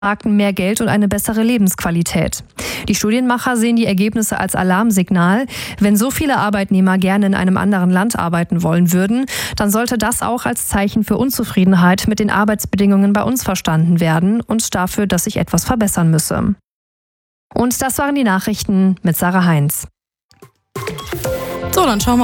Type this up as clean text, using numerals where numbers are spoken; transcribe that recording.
mehr Geld und eine bessere Lebensqualität. Die Studienmacher sehen die Ergebnisse als Alarmsignal. Wenn so viele Arbeitnehmer gerne in einem anderen Land arbeiten wollen würden, dann sollte das auch als Zeichen für Unzufriedenheit mit den Arbeitsbedingungen bei uns verstanden werden und dafür, dass sich etwas verbessern müsse. Und das waren die Nachrichten mit Sarah Heinz. So, dann schauen wir